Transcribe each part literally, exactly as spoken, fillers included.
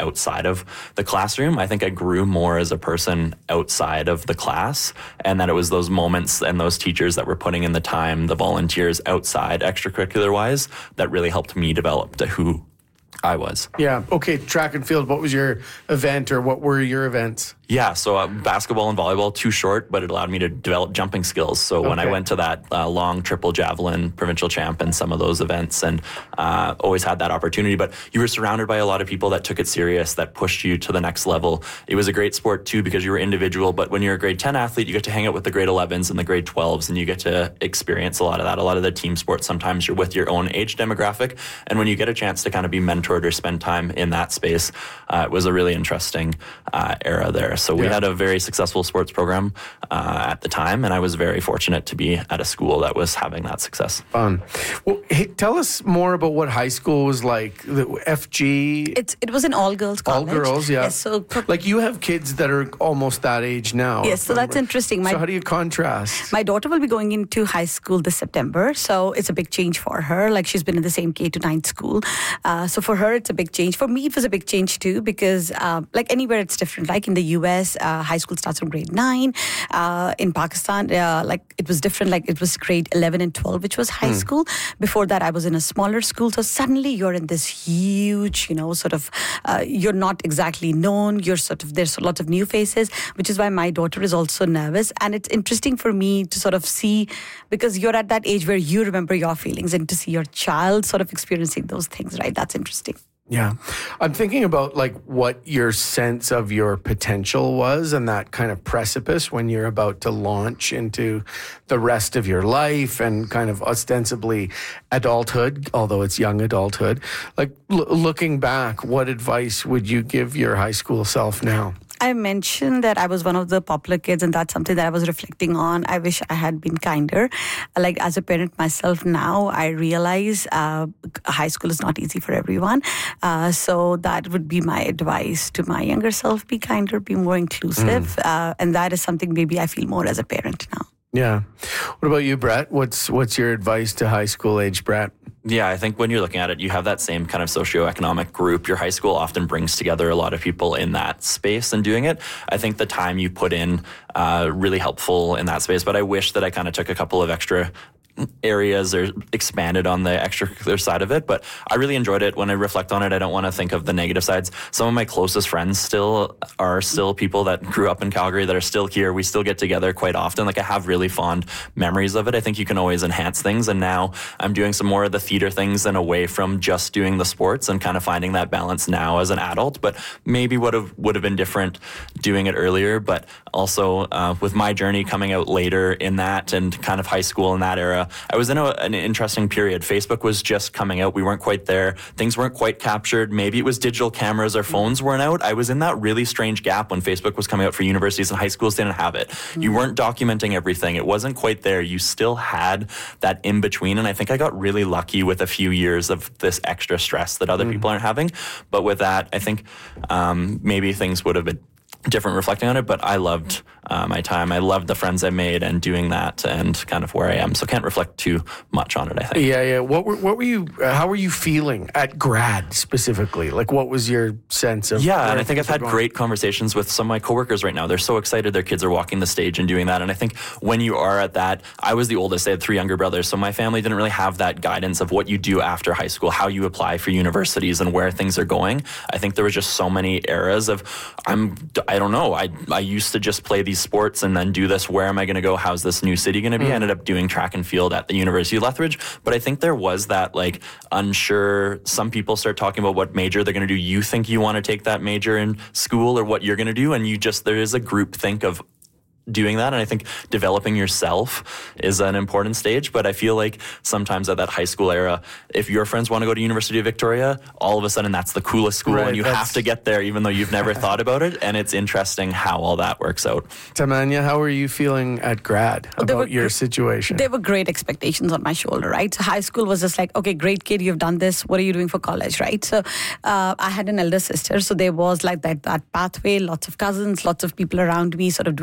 outside of the classroom. I think I grew more as a person outside of the class, and that it was those moments and those teachers that were putting in the time, the volunteers outside extracurricular wise, that really helped me develop to who I was. Yeah. Okay. Track and field. What was your event, or what were your events? Yeah, so uh, basketball and volleyball, too short, but it allowed me to develop jumping skills. So okay. when I went to that uh, long triple javelin provincial champ and some of those events, and uh, always had that opportunity. But you were surrounded by a lot of people that took it serious, that pushed you to the next level. It was a great sport, too, because you were individual. But when you're a grade ten athlete, you get to hang out with the grade elevens and the grade twelves, and you get to experience a lot of that. A lot of the team sports, sometimes you're with your own age demographic. And when you get a chance to kind of be mentored or spend time in that space, uh, it was a really interesting uh, era there. So we yeah. had a very successful sports program uh, at the time, and I was very fortunate to be at a school that was having that success. Fun. Well, hey, tell us more about what high school was like. The F G. It's it was an all-girls college. All girls, yeah. Yes, so like you have kids that are almost that age now. Yes, so that's interesting. My, so how do you contrast? My daughter will be going into high school this September, so it's a big change for her. Like she's been in the same K to nine school, uh, so for her it's a big change. For me, it was a big change too, because uh, like anywhere it's different. Like in the U S, uh, high school starts from grade nine. Uh, in Pakistan, uh, like it was different. Like it was grade eleven and twelve, which was high mm. school. Before that, I was in a smaller school. So suddenly you're in this huge, you know, sort of, uh, you're not exactly known. You're sort of, there's a lot of new faces, which is why my daughter is also nervous. And it's interesting for me to sort of see, because you're at that age where you remember your feelings, and to see your child sort of experiencing those things, right? That's interesting. Yeah. I'm thinking about like what your sense of your potential was, and that kind of precipice when you're about to launch into the rest of your life and kind of ostensibly adulthood, although it's young adulthood. Like l- looking back, what advice would you give your high school self now? I mentioned that I was one of the popular kids, and that's something that I was reflecting on. I wish I had been kinder. Like as a parent myself now, I realize uh, high school is not easy for everyone. Uh, so that would be my advice to my younger self: be kinder, be more inclusive. Mm. Uh, and that is something maybe I feel more as a parent now. Yeah. What about you, Brett? What's what's your advice to high school age Brett? Yeah, I think when you're looking at it, you have that same kind of socioeconomic group. Your high school often brings together a lot of people in that space and doing it. I think the time you put in, uh, really helpful in that space. But I wish that I kind of took a couple of extra areas or expanded on the extracurricular side of it. But I really enjoyed it. When I reflect on it, I don't want to think of the negative sides. Some of my closest friends still are still people that grew up in Calgary that are still here. We still get together quite often. Like I have really fond memories of it. I think you can always enhance things. And now I'm doing some more of the theater things and away from just doing the sports, and kind of finding that balance now as an adult. But maybe would have would have been different doing it earlier. But also uh, with my journey coming out later in that, and kind of high school in that era, I was in a, an interesting period. Facebook was just coming out. We weren't quite there. Things weren't quite captured. Maybe it was digital cameras or phones weren't out. I was in that really strange gap when Facebook was coming out for universities, and high schools didn't have it. Mm-hmm. You weren't documenting everything. It wasn't quite there. You still had that in between. And I think I got really lucky with a few years of this extra stress that other mm-hmm. people aren't having. But with that, I think um, maybe things would have been different reflecting on it, but I loved uh, my time. I loved the friends I made and doing that, and kind of where I am. So can't reflect too much on it, I think. Yeah, yeah. What were, what were you, uh, how were you feeling at grad specifically? Like what was your sense of? Yeah, and I think I've had going? great conversations with some of my coworkers right now. They're so excited their kids are walking the stage and doing that. And I think when you are at that, I was the oldest. I had three younger brothers. So my family didn't really have that guidance of what you do after high school, how you apply for universities and where things are going. I think there was just so many eras of, I'm, I don't know. I I used to just play these sports and then do this. Where am I going to go? How's this new city going to be? Mm. I ended up doing track and field at the University of Lethbridge. But I think there was that like unsure, some people start talking about what major they're going to do. You think you want to take that major in school or what you're going to do. And you just, there is a group think of doing that. And I think developing yourself is an important stage. But I feel like sometimes at that high school era, if your friends want to go to University of Victoria, all of a sudden that's the coolest school, right, and you have to get there even though you've never thought about it. And it's interesting how all that works out. Tamanya, how were you feeling at grad about were, your situation? There were great expectations on my shoulder, right? So high school was just like, okay, great kid, you've done this. What are you doing for college, right? So uh, I had an elder sister. So there was like that, that pathway, lots of cousins, lots of people around me sort of doing really well.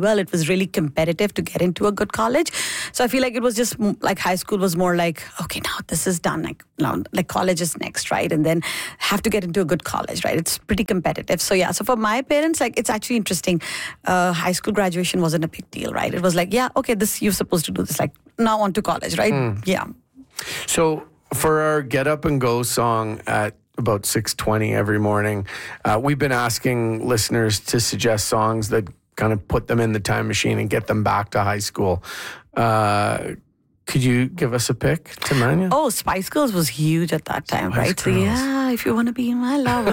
well. It was really competitive to get into a good college. So I feel like it was just like high school was more like, okay, now this is done. Like now, like college is next, right? And then have to get into a good college, right? It's pretty competitive. So yeah, so for my parents, like it's actually interesting. Uh, high school graduation wasn't a big deal, right? It was like, yeah, okay, this you're supposed to do this. Like now on to college, right? Mm. Yeah. So for our Get Up and Go song at about six twenty every morning, uh, we've been asking listeners to suggest songs that kind of put them in the time machine and get them back to high school. Uh, could you give us a pick, Timanya? Oh, Spice Girls was huge at that time, Spice right? Girls. So yeah, if you want to be my lover.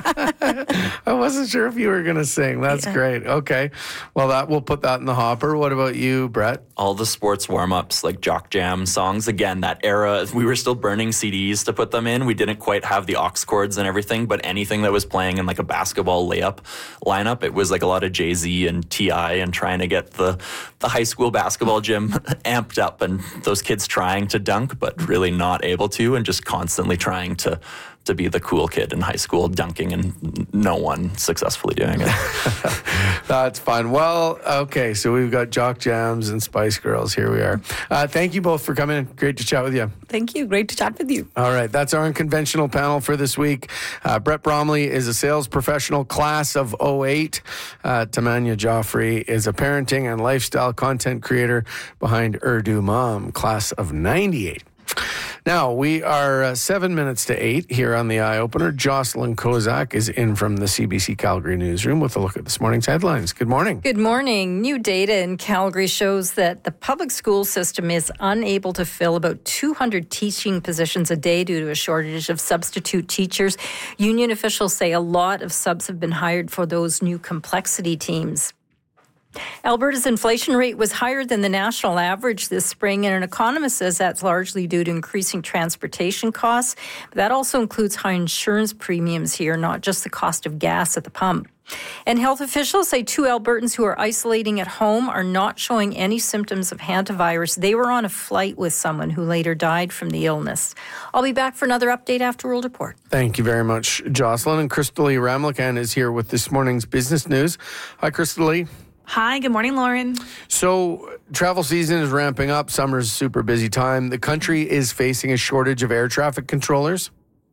I wasn't sure if you were going to sing. That's Yeah. great. Okay. Well, that we'll put that in the hopper. What about you, Brett? All the sports warm-ups, like Jock Jam songs. Again, that era, we were still burning C Ds to put them in. We didn't quite have the aux cords and everything, but anything that was playing in like a basketball layup lineup, it was like a lot of Jay-Z and T I and trying to get the, the high school basketball gym amped up and those kids trying to dunk, but really not able to, and just constantly trying to to be the cool kid in high school dunking and no one successfully doing it. That's fun. Well, okay, so we've got Jock Jams and Spice Girls. Here we are. Uh, thank you both for coming in. Great to chat with you. Thank you. Great to chat with you. All right, that's our unconventional panel for this week. Uh, Brett Bromley is a sales professional, class of oh eight. Uh, Timanya Joffrey is a parenting and lifestyle content creator behind Urdu Mom, class of ninety-eight. Now, we are uh, seven minutes to eight here on the Eye Opener. Jocelyn Kozak is in from the C B C Calgary newsroom with a look at this morning's headlines. Good morning. Good morning. New data in Calgary shows that the public school system is unable to fill about two hundred teaching positions a day due to a shortage of substitute teachers. Union officials say a lot of subs have been hired for those new complexity teams. Alberta's inflation rate was higher than the national average this spring, and an economist says that's largely due to increasing transportation costs. But that also includes high insurance premiums here, not just the cost of gas at the pump. And health officials say two Albertans who are isolating at home are not showing any symptoms of hantavirus. They were on a flight with someone who later died from the illness. I'll be back for another update after World Report. Thank you very much, Jocelyn. And Crystalie Ramlakan is here with this morning's business news. Hi, Crystalie. Hi, good morning, Lauren. So, travel season is ramping up. Summer's a super busy time. The country is facing a shortage of air traffic controllers.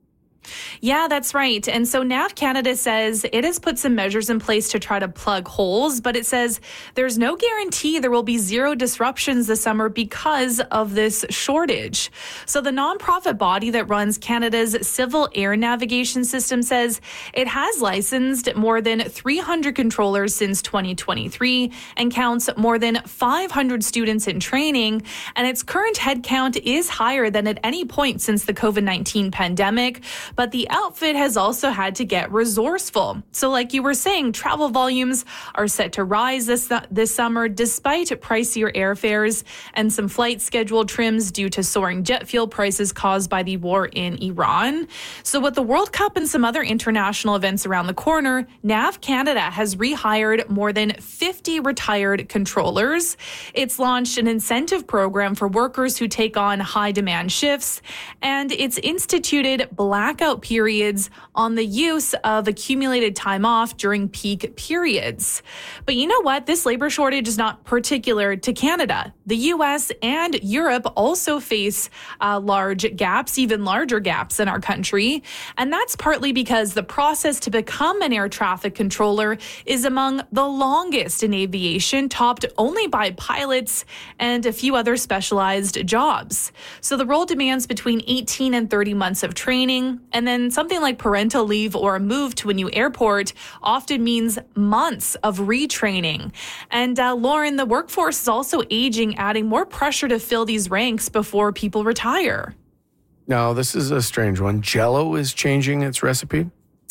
Yeah, that's right. And so N A V Canada says it has put some measures in place to try to plug holes, but it says there's no guarantee there will be zero disruptions this summer because of this shortage. So the nonprofit body that runs Canada's civil air navigation system says it has licensed more than three hundred controllers since twenty twenty-three and counts more than five hundred students in training. And its current headcount is higher than at any point since the COVID nineteen pandemic. But the outfit has also had to get resourceful. So like you were saying, travel volumes are set to rise this, this summer despite pricier airfares and some flight schedule trims due to soaring jet fuel prices caused by the war in Iran. So with the World Cup and some other international events around the corner, N A V Canada has rehired more than fifty retired controllers. It's launched an incentive program for workers who take on high demand shifts, and it's instituted blackout periods on the use of accumulated time off during peak periods. But you know what? This labor shortage is not particular to Canada. The U S and Europe also face uh, large gaps, even larger gaps in our country. And that's partly because the process to become an air traffic controller is among the longest in aviation, topped only by pilots and a few other specialized jobs. So the role demands between eighteen and thirty months of training. And then something like parental leave or a move to a new airport often means months of retraining. And uh, Lauren, the workforce is also aging, adding more pressure to fill these ranks before people retire. Now, this is a strange one. Jell-O is changing its recipe.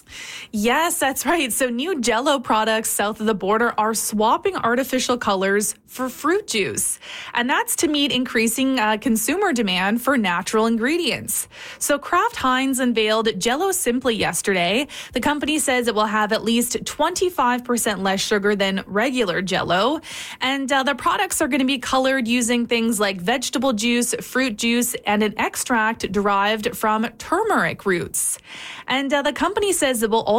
Yes, that's right. So new Jell-O products south of the border are swapping artificial colors for fruit juice. And that's to meet increasing uh, consumer demand for natural ingredients. So Kraft Heinz unveiled Jell-O Simply yesterday. The company says it will have at least twenty-five percent less sugar than regular Jell-O. And uh, the products are going to be colored using things like vegetable juice, fruit juice, and an extract derived from turmeric roots. And uh, the company says it will also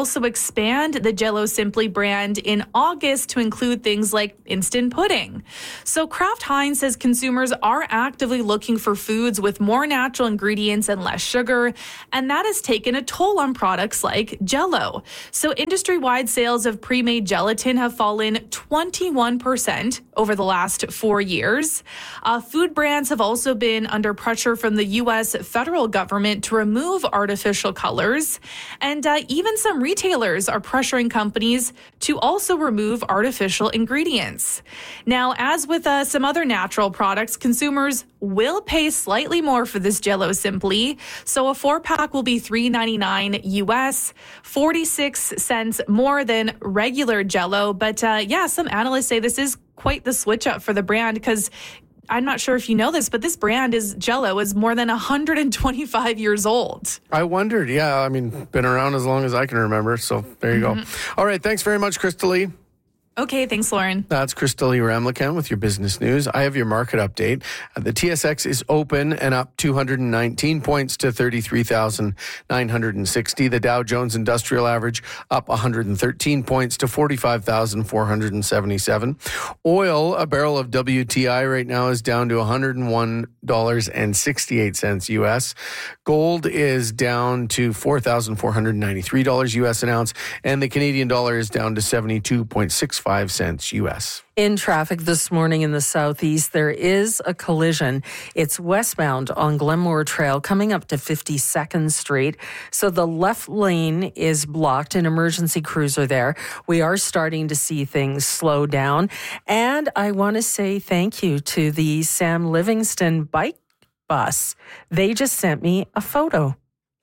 also expand the Jell-O Simply brand in August to include things like instant pudding. So Kraft Heinz says consumers are actively looking for foods with more natural ingredients and less sugar, and that has taken a toll on products like Jell-O. So industry-wide sales of pre-made gelatin have fallen twenty-one percent over the last four years. Uh, food brands have also been under pressure from the U S federal government to remove artificial colors. And uh, even some retailers are pressuring companies to also remove artificial ingredients. Now, as with uh, some other natural products, consumers will pay slightly more for this Jell-O Simply. So a four-pack will be three ninety-nine U S, forty-six cents more than regular Jell-O. But uh, yeah, some analysts say this is quite the switch up for the brand because I'm not sure if you know this, but this brand is Jell-O is more than one hundred twenty-five years old. I wondered. Yeah, I mean, been around as long as I can remember. So there you mm-hmm. go. All right. Thanks very much, Crystalie. Okay, thanks, Lauren. That's Crystalie Ramlichan with your business news. I have your market update. Uh, the T S X is open and up two hundred nineteen points to thirty-three thousand nine hundred sixty. The Dow Jones Industrial Average up one hundred thirteen points to forty-five thousand four hundred seventy-seven. Oil, a barrel of W T I right now is down to one hundred one dollars and sixty-eight cents U S. Gold is down to four thousand four hundred ninety-three dollars U S an ounce, and the Canadian dollar is down to seventy-two point six five cents U S. In traffic this morning in the southeast, there is a collision. It's westbound on Glenmore Trail coming up to fifty-second Street. So the left lane is blocked, an emergency cruiser there. We are starting to see things slow down. And I want to say thank you to the Sam Livingston bike bus. They just sent me a photo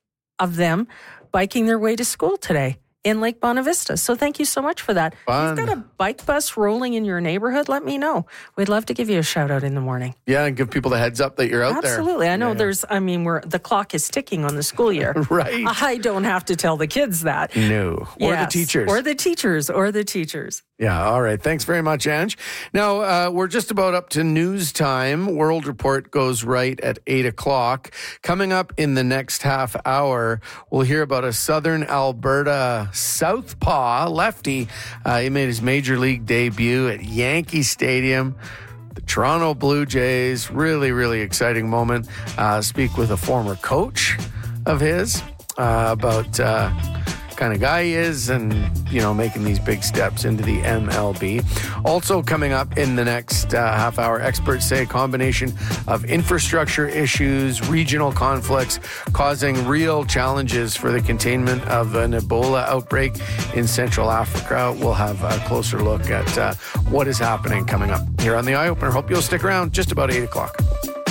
of them biking their way to school today in Lake Bonavista. So thank you so much for that. Fun. If you've got a bike bus rolling in your neighborhood, let me know. We'd love to give you a shout out in the morning. Yeah, and give people the heads up that you're out Absolutely. there. Absolutely. I know yeah. there's, I mean, we're the clock is ticking on the school year. Right. I don't have to tell the kids that. No. Or yes. the teachers. Or the teachers. Or the teachers. Yeah, all right. Thanks very much, Ange. Now, uh, we're just about up to news time. World Report goes right at eight o'clock. Coming up in the next half hour, we'll hear about a Southern Alberta southpaw lefty. Uh, he made his major league debut at Yankee Stadium. The Toronto Blue Jays, really, really exciting moment. Uh, speak with a former coach of his uh, about... Uh, kind of guy he is and, you know, making these big steps into the M L B. Also coming up in the next uh, half hour, experts say a combination of infrastructure issues, regional conflicts causing real challenges for the containment of an Ebola outbreak in Central Africa. We'll have a closer look at uh, what is happening coming up here on The Eye Opener. Hope you'll stick around just about eight o'clock.